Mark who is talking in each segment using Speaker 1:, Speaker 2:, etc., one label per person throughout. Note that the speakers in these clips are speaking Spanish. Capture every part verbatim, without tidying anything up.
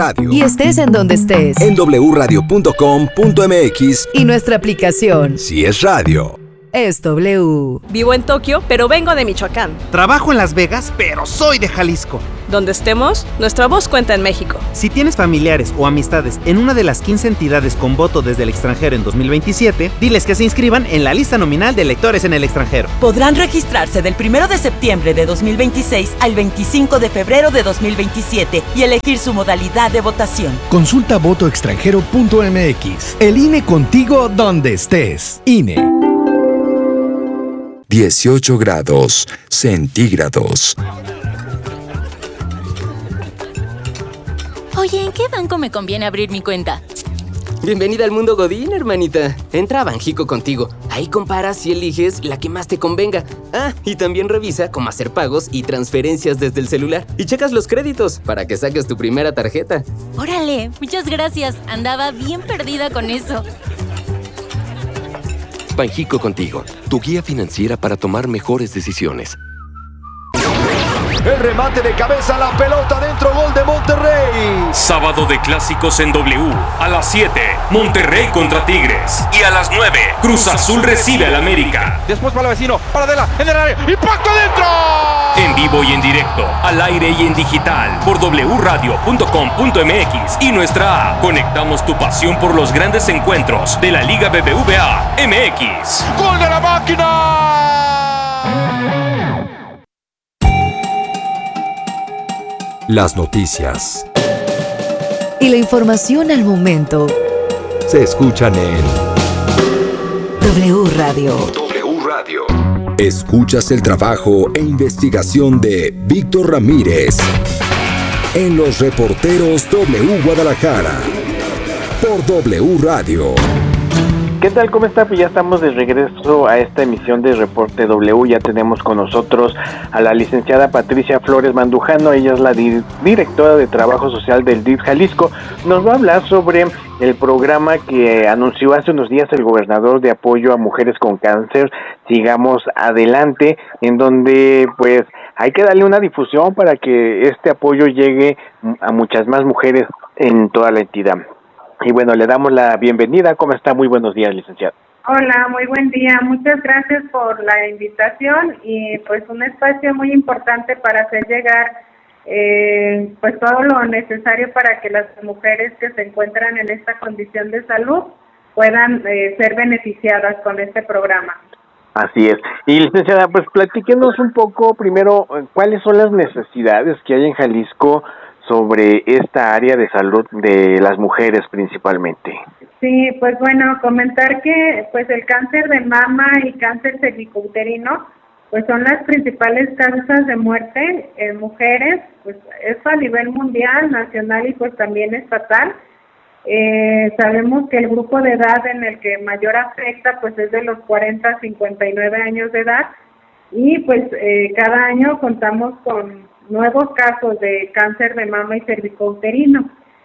Speaker 1: Radio.
Speaker 2: Y estés en donde estés.
Speaker 1: En doble u radio punto com punto eme equis.
Speaker 2: Y nuestra aplicación.
Speaker 1: Si es radio.
Speaker 2: Es W.
Speaker 3: Vivo en Tokio, pero vengo de Michoacán.
Speaker 4: Trabajo en Las Vegas, pero soy de Jalisco.
Speaker 3: Donde estemos, nuestra voz cuenta en México.
Speaker 4: Si tienes familiares o amistades en una de las quince entidades con voto desde el extranjero en dos mil veintisiete, diles que se inscriban en la lista nominal de electores en el extranjero.
Speaker 5: Podrán registrarse del primero de septiembre de dos mil veintiséis al veinticinco de febrero de dos mil veintisiete y elegir su modalidad de votación.
Speaker 6: Consulta voto extranjero punto eme equis. El I N E contigo donde estés. I N E.
Speaker 7: dieciocho grados centígrados.
Speaker 8: Oye, ¿en qué banco me conviene abrir mi cuenta?
Speaker 9: Bienvenida al mundo Godín, hermanita. Entra a Banjico Contigo. Ahí comparas y eliges la que más te convenga. Ah, y también revisa cómo hacer pagos y transferencias desde el celular. Y checas los créditos para que saques tu primera tarjeta.
Speaker 8: Órale, muchas gracias. Andaba bien perdida con eso.
Speaker 7: Banjico Contigo, tu guía financiera para tomar mejores decisiones.
Speaker 10: El remate de cabeza, la pelota dentro, gol de Monterrey.
Speaker 11: Sábado de clásicos en W. A las siete, Monterrey contra Tigres. Y a las nueve, Cruz Azul recibe al América.
Speaker 12: Después para el vecino, para Adela, en el área, ¡impacto adentro!
Speaker 11: En vivo y en directo, al aire y en digital, por doble u radio punto com punto eme equis y nuestra app. Conectamos tu pasión por los grandes encuentros de la Liga B B V A M X.
Speaker 12: ¡Gol de la máquina!
Speaker 1: Las noticias
Speaker 2: y la información al momento
Speaker 1: se escuchan en
Speaker 2: W Radio.
Speaker 1: W Radio. Escuchas el trabajo e investigación de Víctor Ramírez en Los Reporteros W Guadalajara por W Radio.
Speaker 13: ¿Qué tal? ¿Cómo está? Pues ya estamos de regreso a esta emisión de Reporte W. Ya tenemos con nosotros a la licenciada Patricia Flores Mandujano. Ella es la di- directora de Trabajo Social del D I F Jalisco. Nos va a hablar sobre el programa que anunció hace unos días el gobernador de apoyo a mujeres con cáncer, Sigamos Adelante, en donde pues hay que darle una difusión para que este apoyo llegue a muchas más mujeres en toda la entidad. Y bueno, le damos la bienvenida. ¿Cómo está? Muy buenos días, licenciado.
Speaker 14: Hola, muy buen día. Muchas gracias por la invitación y pues un espacio muy importante para hacer llegar eh, pues todo lo necesario para que las mujeres que se encuentran en esta condición de salud puedan eh, ser beneficiadas con este programa.
Speaker 13: Así es. Y licenciada, pues platíquenos un poco primero cuáles son las necesidades que hay en Jalisco sobre esta área de salud de las mujeres principalmente.
Speaker 14: Sí, pues bueno, comentar que pues el cáncer de mama y cáncer cervicouterino pues son las principales causas de muerte en mujeres, pues esto a nivel mundial, nacional y pues también estatal. Eh, sabemos que el grupo de edad en el que mayor afecta pues es de los cuarenta a cincuenta y nueve años de edad y pues eh, cada año contamos con nuevos casos de cáncer de mama y cervicouterino.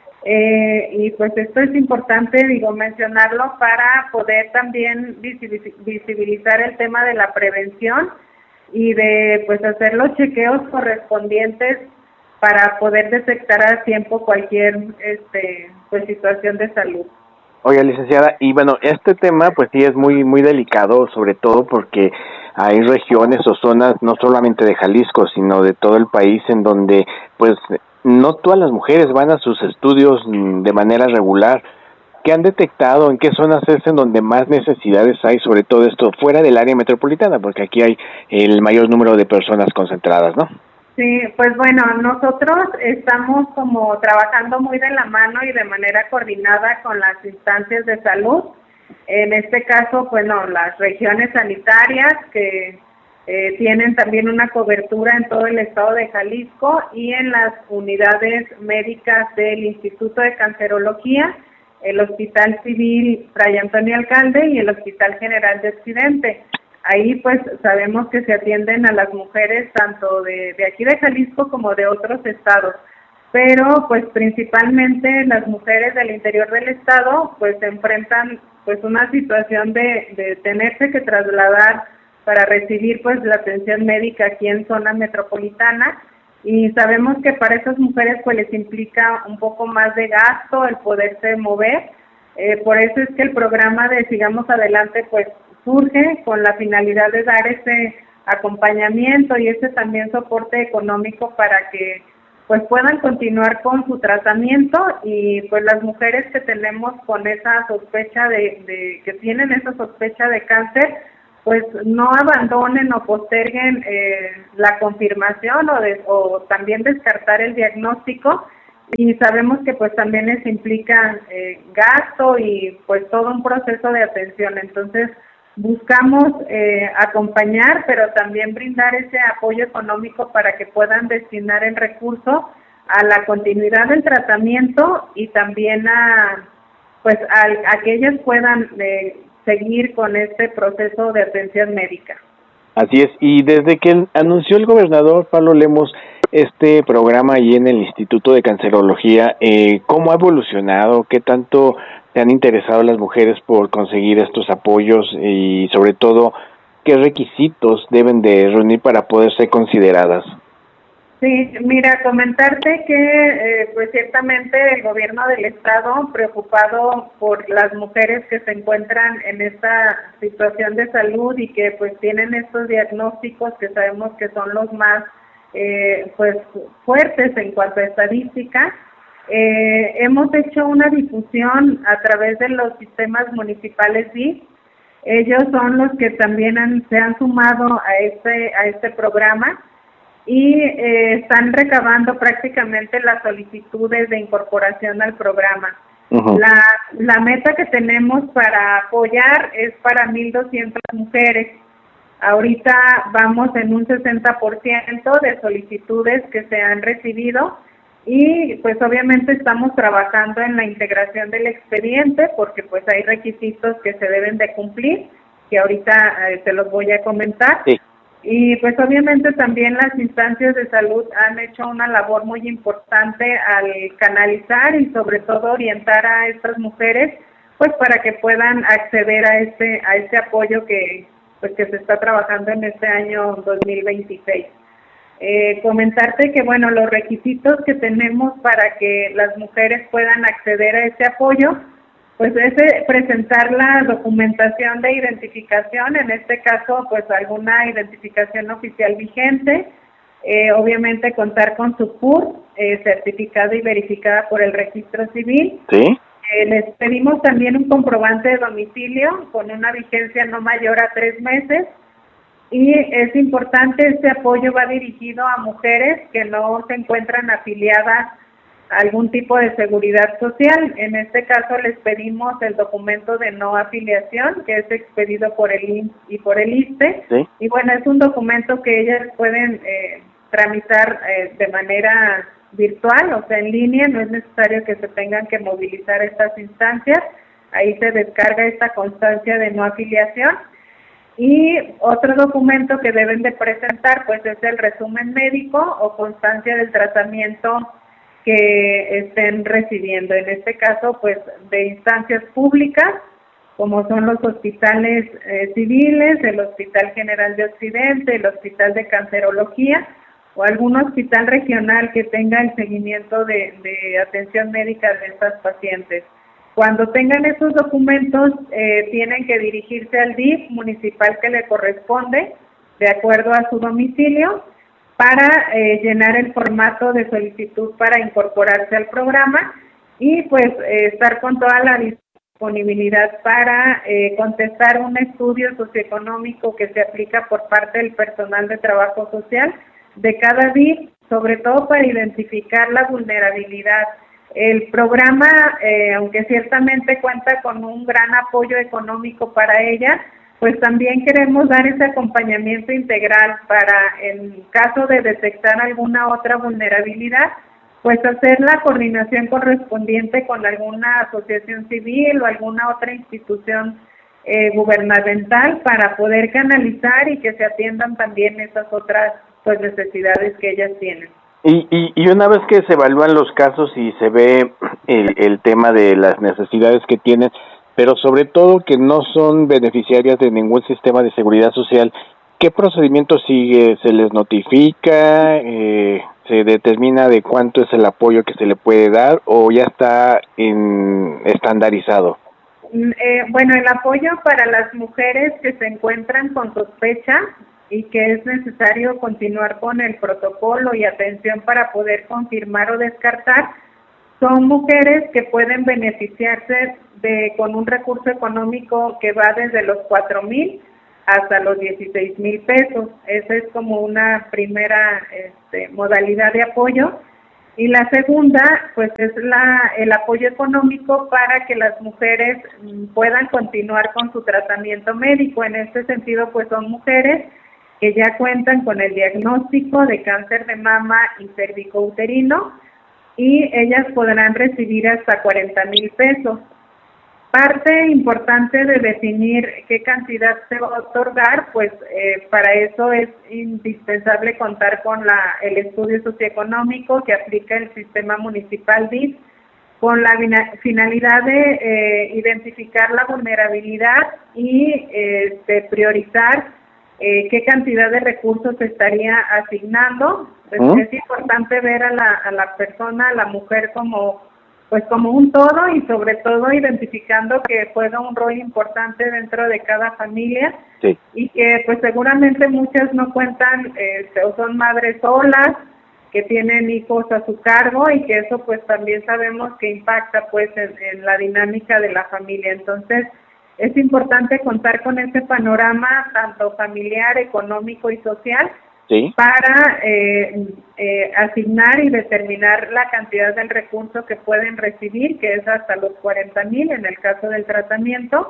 Speaker 14: Eh, y pues esto es importante, digo, mencionarlo para poder también visibilizar el tema de la prevención y de pues hacer los chequeos correspondientes para poder detectar a tiempo cualquier este pues situación de salud.
Speaker 13: Oiga, licenciada, y bueno, este tema pues sí es muy muy delicado, sobre todo porque hay regiones o zonas no solamente de Jalisco, sino de todo el país en donde pues no todas las mujeres van a sus estudios de manera regular. ¿Qué han detectado? ¿En qué zonas es en donde más necesidades hay, sobre todo esto fuera del área metropolitana? Porque aquí hay el mayor número de personas concentradas, ¿no?
Speaker 14: Sí, pues bueno, nosotros estamos como trabajando muy de la mano y de manera coordinada con las instancias de salud. En este caso, bueno, las regiones sanitarias que eh, tienen también una cobertura en todo el estado de Jalisco y en las unidades médicas del Instituto de Cancerología, el Hospital Civil Fray Antonio Alcalde y el Hospital General de Occidente. Ahí pues sabemos que se atienden a las mujeres tanto de, de aquí de Jalisco como de otros estados, pero pues principalmente las mujeres del interior del estado pues se enfrentan pues una situación de, de tenerse que trasladar para recibir pues la atención médica aquí en zona metropolitana y sabemos que para esas mujeres pues les implica un poco más de gasto el poderse mover. Eh, por eso es que el programa de Sigamos Adelante pues surge con la finalidad de dar ese acompañamiento y ese también soporte económico para que pues puedan continuar con su tratamiento, y pues las mujeres que tenemos con esa sospecha de, de que tienen esa sospecha de cáncer, pues no abandonen o posterguen eh, la confirmación o, de, o también descartar el diagnóstico, y sabemos que pues también les implica eh, gasto y pues todo un proceso de atención. Entonces buscamos eh, acompañar, pero también brindar ese apoyo económico para que puedan destinar el recurso a la continuidad del tratamiento y también a pues a, a que ellas puedan eh, seguir con este proceso de atención médica.
Speaker 13: Así es, y desde que anunció el gobernador Pablo Lemos este programa ahí en el Instituto de Cancerología, eh, ¿cómo ha evolucionado? ¿Qué tanto se han interesado las mujeres por conseguir estos apoyos y sobre todo qué requisitos deben de reunir para poder ser consideradas?
Speaker 14: Sí, mira, comentarte que eh, pues ciertamente el gobierno del estado, preocupado por las mujeres que se encuentran en esta situación de salud y que pues tienen estos diagnósticos que sabemos que son los más eh, pues fuertes en cuanto a estadística, eh, hemos hecho una difusión a través de los sistemas municipales D I F. Ellos son los que también han, se han sumado a este a este programa y eh, están recabando prácticamente las solicitudes de incorporación al programa. Uh-huh. La, la meta que tenemos para apoyar es para mil doscientas mujeres. Ahorita vamos en un sesenta por ciento de solicitudes que se han recibido y pues obviamente estamos trabajando en la integración del expediente porque pues hay requisitos que se deben de cumplir, que ahorita eh, te los voy a comentar. Sí. Y pues obviamente también las instancias de salud han hecho una labor muy importante al canalizar y sobre todo orientar a estas mujeres pues para que puedan acceder a este a este apoyo que pues que se está trabajando en este año dos mil veintiséis. Eh, comentarte que bueno, los requisitos que tenemos para que las mujeres puedan acceder a este apoyo pues es presentar la documentación de identificación, en este caso pues alguna identificación oficial vigente, eh, obviamente contar con su C U R, eh, certificada y verificada por el registro civil.
Speaker 13: Sí.
Speaker 14: Eh, les pedimos también un comprobante de domicilio con una vigencia no mayor a tres meses y es importante, este apoyo va dirigido a mujeres que no se encuentran afiliadas algún tipo de seguridad social. En este caso les pedimos el documento de no afiliación, que es expedido por el I M S S y por el I S S S T E. ¿Sí? Y bueno, es un documento que ellas pueden eh, tramitar eh, de manera virtual, o sea, en línea, no es necesario que se tengan que movilizar estas instancias. Ahí se descarga esta constancia de no afiliación. Y otro documento que deben de presentar, pues es el resumen médico o constancia del tratamiento que estén recibiendo, en este caso pues de instancias públicas como son los hospitales eh, civiles, el Hospital General de Occidente, el Hospital de Cancerología o algún hospital regional que tenga el seguimiento de, de atención médica de estas pacientes. Cuando tengan esos documentos eh, tienen que dirigirse al D I F municipal que le corresponde de acuerdo a su domicilio para eh, llenar el formato de solicitud para incorporarse al programa y pues eh, estar con toda la disponibilidad para eh, contestar un estudio socioeconómico que se aplica por parte del personal de trabajo social de cada D I F, sobre todo para identificar la vulnerabilidad. El programa, eh, aunque ciertamente cuenta con un gran apoyo económico para ella, pues también queremos dar ese acompañamiento integral para, en caso de detectar alguna otra vulnerabilidad, pues hacer la coordinación correspondiente con alguna asociación civil o alguna otra institución eh, gubernamental para poder canalizar y que se atiendan también esas otras pues necesidades que ellas tienen.
Speaker 13: Y, y, y una vez que se evalúan los casos y se ve el, el tema de las necesidades que tienen, pero sobre todo que no son beneficiarias de ningún sistema de seguridad social, ¿qué procedimiento sigue? ¿Se les notifica? Eh, se determina de cuánto es el apoyo que se le puede dar o ya está en estandarizado?
Speaker 14: Eh, bueno, el apoyo para las mujeres que se encuentran con sospecha y que es necesario continuar con el protocolo y atención para poder confirmar o descartar, son mujeres que pueden beneficiarse de con un recurso económico que va desde los cuatro mil hasta los dieciséis mil pesos. Esa es como una primera este, modalidad de apoyo. Y la segunda, pues es la el apoyo económico para que las mujeres mm, puedan continuar con su tratamiento médico. En este sentido, pues son mujeres que ya cuentan con el diagnóstico de cáncer de mama y cervicouterino y ellas podrán recibir hasta cuarenta mil pesos. Parte importante de definir qué cantidad se va a otorgar, pues eh, para eso es indispensable contar con la, el estudio socioeconómico que aplica el sistema municipal D I F, con la finalidad de eh, identificar la vulnerabilidad y eh, de priorizar eh, qué cantidad de recursos se estaría asignando. Pues, ¿Mm? Es importante ver a la, a la persona, a la mujer como pues como un todo y sobre todo identificando que juega un rol importante dentro de cada familia. Sí. Y que pues seguramente muchas no cuentan este, o son madres solas que tienen hijos a su cargo y que eso pues también sabemos que impacta pues en, en la dinámica de la familia. Entonces es importante contar con ese panorama tanto familiar, económico y social. Sí. Para eh, eh, asignar y determinar la cantidad del recurso que pueden recibir, que es hasta los cuarenta mil en el caso del tratamiento,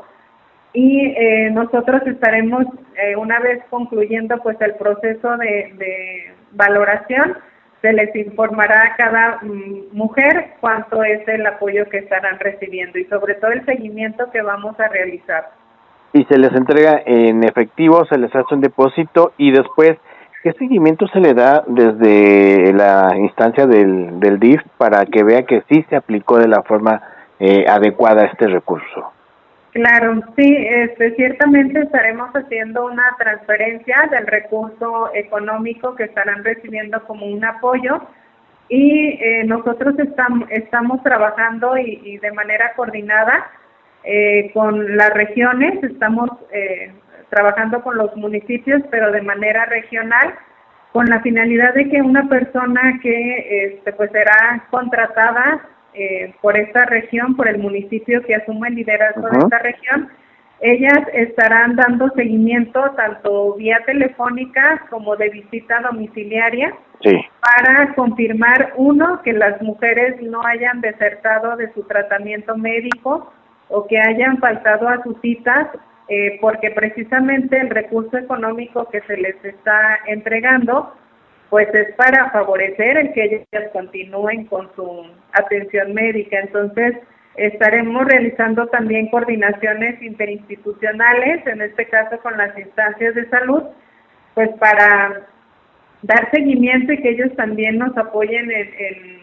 Speaker 14: y eh, nosotros estaremos, eh, una vez concluyendo pues el proceso de, de valoración, se les informará a cada mm, mujer cuánto es el apoyo que estarán recibiendo y sobre todo el seguimiento que vamos a realizar.
Speaker 13: Y se les entrega en efectivo, se les hace un depósito y después, ¿qué seguimiento se le da desde la instancia del, del D I F para que vea que sí se aplicó de la forma eh, adecuada este recurso?
Speaker 14: Claro, sí, este, ciertamente estaremos haciendo una transferencia del recurso económico que estarán recibiendo como un apoyo y eh, nosotros estamos, estamos trabajando y, y de manera coordinada eh, con las regiones, estamos eh, trabajando con los municipios, pero de manera regional, con la finalidad de que una persona que este, pues será contratada eh, por esta región, por el municipio que asume el liderazgo uh-huh. de esta región, ellas estarán dando seguimiento tanto vía telefónica como de visita domiciliaria sí. para confirmar, uno, que las mujeres no hayan desertado de su tratamiento médico o que hayan faltado a sus citas, Eh, porque precisamente el recurso económico que se les está entregando, pues es para favorecer el que ellas continúen con su atención médica. Entonces, estaremos realizando también coordinaciones interinstitucionales, en este caso con las instancias de salud, pues para dar seguimiento y que ellos también nos apoyen en, en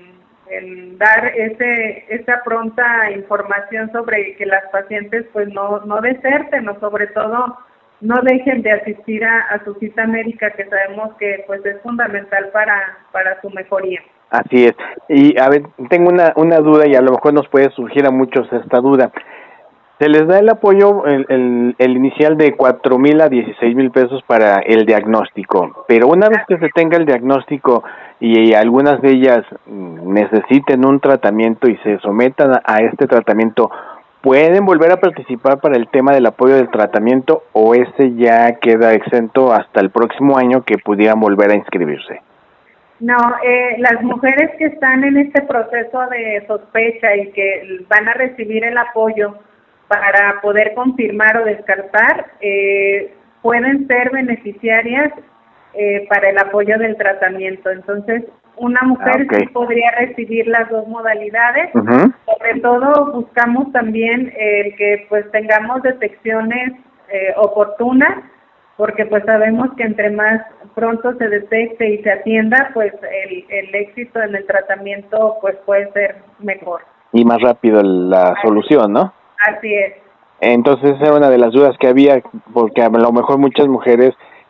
Speaker 14: en dar ese esa pronta información sobre que las pacientes pues no no deserten o sobre todo no dejen de asistir a, a su cita médica, que sabemos que pues es fundamental para para su mejoría.
Speaker 13: Así es. Y a ver, tengo una una duda y a lo mejor nos puede surgir a muchos esta duda. Se les da el apoyo, el, el, el inicial de cuatro mil a dieciséis mil pesos para el diagnóstico, pero una vez que se tenga el diagnóstico y algunas de ellas necesiten un tratamiento y se sometan a este tratamiento, ¿pueden volver a participar para el tema del apoyo del tratamiento o ese ya queda exento hasta el próximo año que pudieran volver a inscribirse?
Speaker 14: No, eh, las mujeres que están en este proceso de sospecha y que van a recibir el apoyo para poder confirmar o descartar, eh, pueden ser beneficiarias eh, para el apoyo del tratamiento. Entonces, una mujer ah, okay. sí podría recibir las dos modalidades. Uh-huh. Sobre todo, buscamos también el eh, que pues tengamos detecciones eh, oportunas, porque pues sabemos que entre más pronto se detecte y se atienda, pues el, el éxito en el tratamiento pues puede ser mejor.
Speaker 13: Y más rápido la Así solución, ¿no?
Speaker 14: Así es.
Speaker 13: Entonces esa era una de las dudas que había, porque a lo mejor muchas mujeres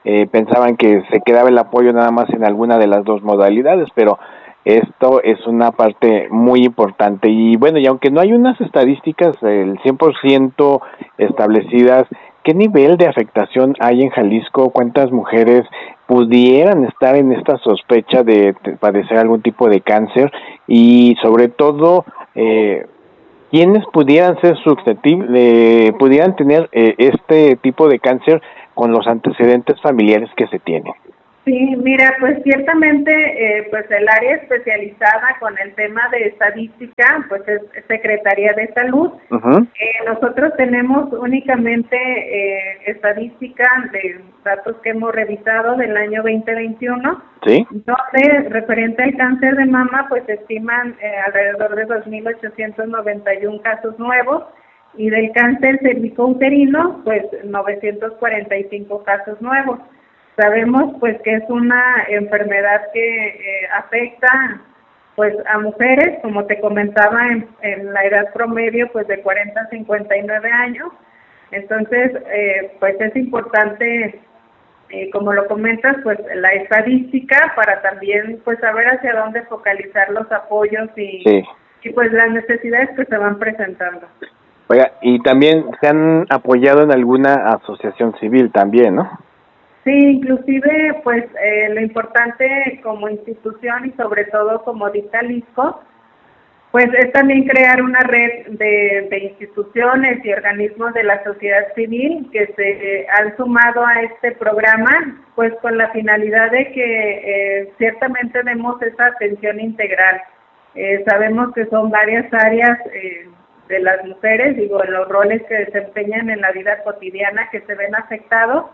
Speaker 13: eh, pensaban que se quedaba el apoyo nada más en alguna de las dos modalidades, pero esto es una parte muy importante. Y bueno, y aunque no hay unas estadísticas el cien por ciento establecidas, ¿qué nivel de afectación hay en Jalisco? ¿Cuántas mujeres pudieran estar en esta sospecha de padecer algún tipo de cáncer? Y sobre todo, eh, ¿quiénes pudieran ser susceptibles, eh, pudieran tener eh, este tipo de cáncer con los antecedentes familiares que se tienen?
Speaker 14: Sí, mira, pues ciertamente, eh, pues el área especializada con el tema de estadística, pues es Secretaría de Salud. Uh-huh. Eh, nosotros tenemos únicamente eh, estadística de datos que hemos revisado del año veinte veintiuno, ¿sí? Donde referente al cáncer de mama, pues estiman eh, alrededor de dos mil ochocientos noventa y uno casos nuevos, y del cáncer cervicouterino, pues novecientos cuarenta y cinco casos nuevos. Sabemos pues que es una enfermedad que eh, afecta pues a mujeres, como te comentaba, en, en la edad promedio pues de cuarenta a cincuenta y nueve años. Entonces eh, pues es importante, eh, como lo comentas, pues la estadística para también pues saber hacia dónde focalizar los apoyos y, sí. y pues las necesidades que se van presentando.
Speaker 13: Oiga, y también se han apoyado en alguna asociación civil también, ¿no?
Speaker 14: Sí, inclusive, pues, eh, lo importante como institución y sobre todo como dicta Jalisco, pues es también crear una red de, de instituciones y organismos de la sociedad civil que se eh, han sumado a este programa, pues con la finalidad de que eh, ciertamente demos esa atención integral. Eh, sabemos que son varias áreas eh, de las mujeres, digo, los roles que desempeñan en la vida cotidiana que se ven afectados.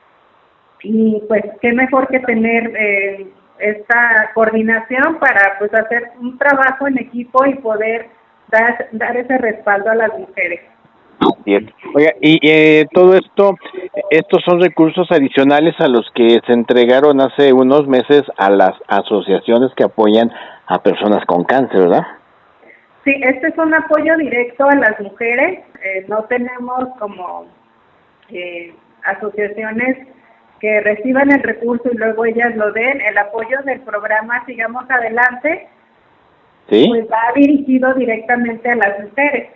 Speaker 14: Y pues qué mejor que tener eh, esta coordinación para pues hacer un trabajo en equipo y poder dar, dar ese respaldo a las mujeres.
Speaker 13: Bien. Oiga, y eh, todo esto, estos son recursos adicionales a los que se entregaron hace unos meses a las asociaciones que apoyan a personas con cáncer, ¿verdad?
Speaker 14: Sí, este es un apoyo directo a las mujeres. Eh, no tenemos como eh, asociaciones que reciban el recurso y luego ellas lo den. El apoyo del programa Sigamos Adelante, ¿sí? Pues va dirigido directamente a las mujeres.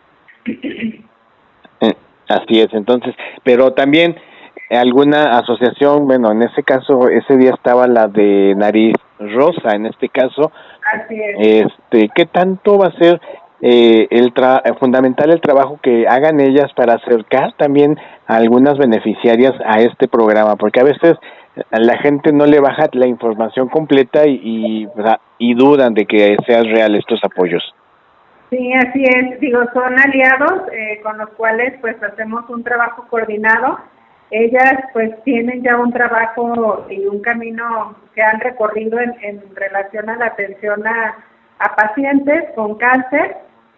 Speaker 13: Así es, entonces, pero también alguna asociación, bueno, en ese caso, ese día estaba la de Nariz Rosa, en este caso.
Speaker 14: Así es.
Speaker 13: Este, ¿qué tanto va a ser eh, el tra- fundamental el trabajo que hagan ellas para acercar también a algunas beneficiarias a este programa? Porque a veces a la gente no le baja la información completa y, y, y dudan de que sean reales estos apoyos.
Speaker 14: Sí, así es. Digo, son aliados eh, con los cuales pues hacemos un trabajo coordinado. Ellas pues tienen ya un trabajo y un camino que han recorrido en, en relación a la atención a, a pacientes con cáncer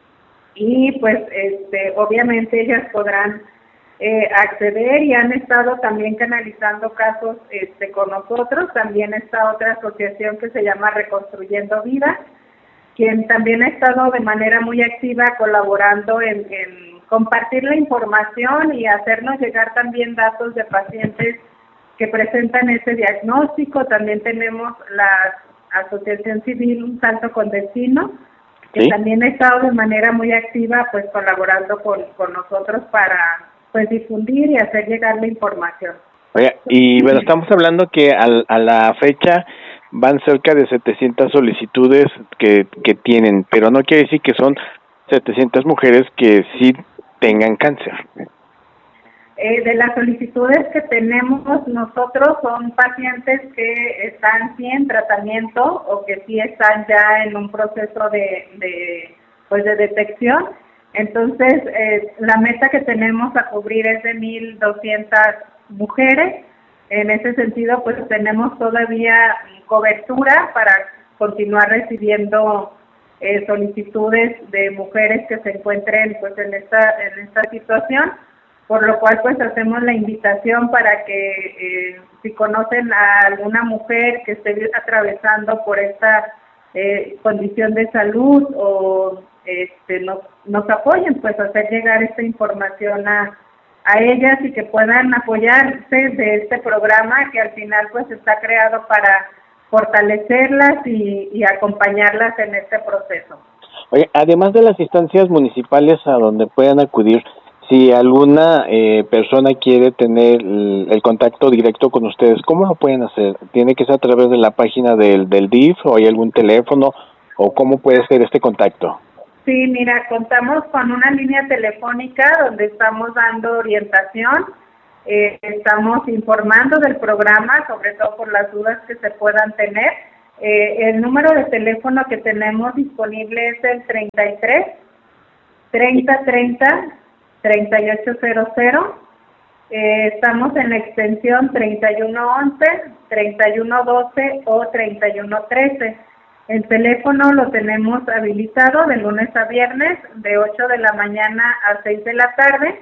Speaker 14: y pues este obviamente ellas podrán eh, acceder y han estado también canalizando casos este con nosotros. También está otra asociación que se llama Reconstruyendo Vida, quien también ha estado de manera muy activa colaborando en, en compartir la información y hacernos llegar también datos de pacientes que presentan ese diagnóstico. También tenemos la Asociación Civil Un Salto con Destino, que ¿sí? también ha estado de manera muy activa pues colaborando con, con nosotros para pues difundir y hacer llegar la información.
Speaker 13: Oiga, y bueno, estamos hablando que al, a la fecha van cerca de setecientas solicitudes que, que tienen, pero no quiere decir que son setecientas mujeres que sí tengan cáncer.
Speaker 14: Eh, de las solicitudes que tenemos nosotros son pacientes que están sí en tratamiento o que sí están ya en un proceso de, de pues de detección. Entonces, eh, la meta que tenemos a cubrir es de mil doscientas mujeres. En ese sentido, pues tenemos todavía cobertura para continuar recibiendo eh, solicitudes de mujeres que se encuentren pues en esta en esta situación, por lo cual pues hacemos la invitación para que eh, si conocen a alguna mujer que esté atravesando por esta eh, condición de salud o este nos, nos apoyen pues a hacer llegar esta información a a ellas y que puedan apoyarse de este programa que al final pues está creado para fortalecerlas y, y acompañarlas en este proceso.
Speaker 13: Oye, además de las instancias municipales a donde puedan acudir, si alguna eh, persona quiere tener el, el contacto directo con ustedes, ¿cómo lo pueden hacer? ¿Tiene que ser a través de la página del, del D I F o hay algún teléfono o cómo puede ser este contacto?
Speaker 14: Sí, mira, contamos con una línea telefónica donde estamos dando orientación, eh, estamos informando del programa, sobre todo por las dudas que se puedan tener. Eh, el número de teléfono que tenemos disponible es el treinta y tres, treinta, treinta, treinta y ocho cero cero. Eh, estamos en la extensión treinta y uno once, treinta y uno doce o treinta y uno trece. El teléfono lo tenemos habilitado de lunes a viernes, de ocho de la mañana a seis de la tarde,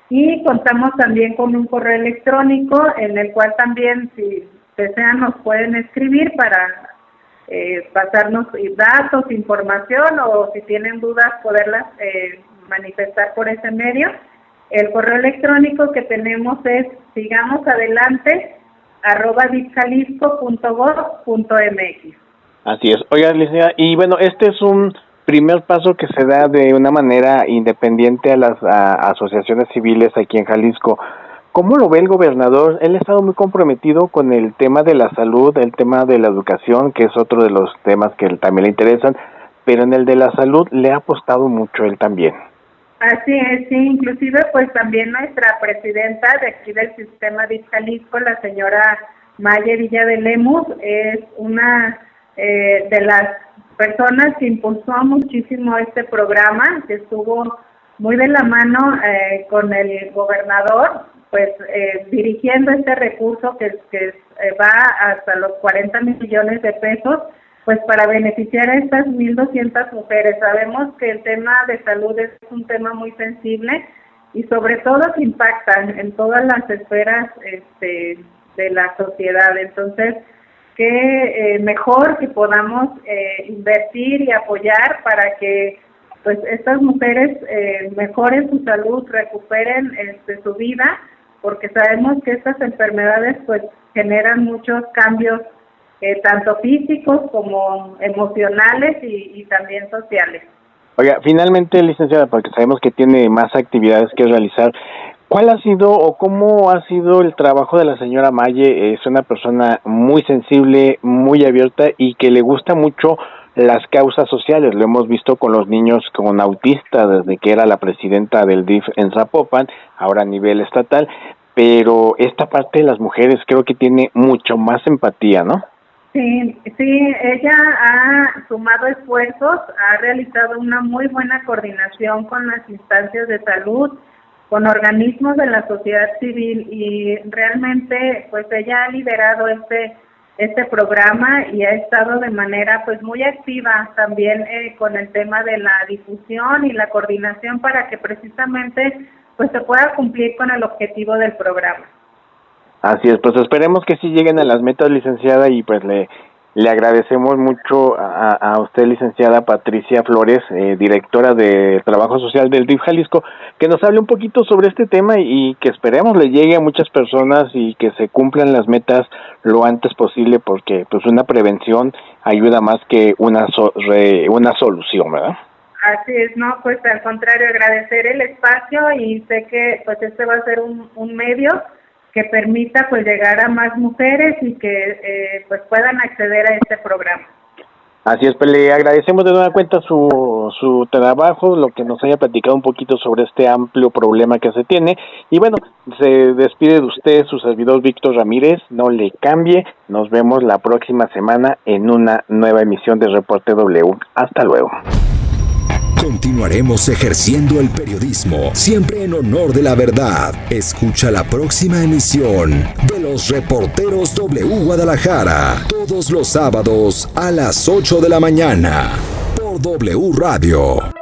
Speaker 14: y contamos también con un correo electrónico en el cual también, si desean, nos pueden escribir para eh, pasarnos datos, información, o si tienen dudas, poderlas eh, manifestar por ese medio. El correo electrónico que tenemos es sigamos adelante arroba dipjalisco punto gob punto mx.
Speaker 13: Así es. Oiga, licenciada, y bueno, este es un primer paso que se da de una manera independiente a las a, asociaciones civiles aquí en Jalisco. ¿Cómo lo ve el gobernador? Él ha estado muy comprometido con el tema de la salud, el tema de la educación, que es otro de los temas que también le interesan, pero en el de la salud le ha apostado mucho él también.
Speaker 14: Así es, sí, inclusive pues también nuestra presidenta de aquí del sistema D I F Jalisco, la señora Maya Villa de Lemus, es una eh, de las personas que impulsó muchísimo este programa, que estuvo muy de la mano eh, con el gobernador, pues eh, dirigiendo este recurso que, que eh, va hasta los cuarenta millones de pesos, pues para beneficiar a estas mil doscientas mujeres. Sabemos que el tema de salud es un tema muy sensible y sobre todo que impacta en todas las esferas este, de la sociedad. Entonces, qué eh, mejor que podamos eh, invertir y apoyar para que pues estas mujeres eh, mejoren su salud, recuperen este, su vida, porque sabemos que estas enfermedades pues generan muchos cambios Eh, tanto físicos como emocionales y, y también sociales.
Speaker 13: Oiga, finalmente, licenciada, porque sabemos que tiene más actividades que realizar, ¿cuál ha sido o cómo ha sido el trabajo de la señora Maye? Es una persona muy sensible, muy abierta y que le gusta mucho las causas sociales. Lo hemos visto con los niños con autistas desde que era la presidenta del D I F en Zapopan, ahora a nivel estatal, pero esta parte de las mujeres creo que tiene mucho más empatía, ¿no?
Speaker 14: Sí, sí, ella ha sumado esfuerzos, ha realizado una muy buena coordinación con las instancias de salud, con organismos de la sociedad civil y realmente pues ella ha liderado este este programa y ha estado de manera pues muy activa también eh, con el tema de la difusión y la coordinación para que precisamente pues se pueda cumplir con el objetivo del programa.
Speaker 13: Así es, pues esperemos que sí lleguen a las metas, licenciada, y pues le le agradecemos mucho a, a usted, licenciada Patricia Flores, eh, directora de Trabajo Social del D I F Jalisco, que nos hable un poquito sobre este tema y que esperemos le llegue a muchas personas y que se cumplan las metas lo antes posible, porque pues una prevención ayuda más que una so, re, una solución, ¿verdad?
Speaker 14: Así es, no, pues al contrario, agradecer el espacio y sé que pues este va a ser un, un medio que permita pues llegar a más mujeres y que eh, pues puedan acceder a este programa.
Speaker 13: Así es, pues le agradecemos de nueva cuenta su, su trabajo, lo que nos haya platicado un poquito sobre este amplio problema que se tiene. Y bueno, se despide de usted su servidor Víctor Ramírez, no le cambie, nos vemos la próxima semana en una nueva emisión de Reporte W. Hasta luego.
Speaker 1: Continuaremos ejerciendo el periodismo, siempre en honor de la verdad. Escucha la próxima emisión de Los Reporteros W Guadalajara, todos los sábados a las ocho de la mañana, por W Radio.